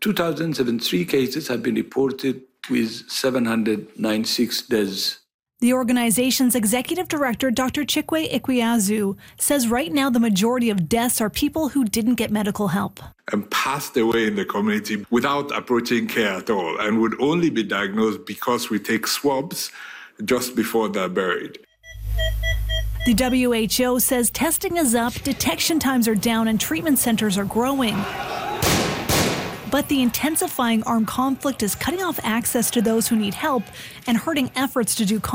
2,073 cases have been reported with 796 deaths. The organization's executive director, Dr. Chikwe Ikweazu, says right now the majority of deaths are people who didn't get medical help and passed away in the community without approaching care at all and would only be diagnosed because we take swabs just before they're buried. The WHO says testing is up, detection times are down, and treatment centers are growing. But the intensifying armed conflict is cutting off access to those who need help and hurting efforts to do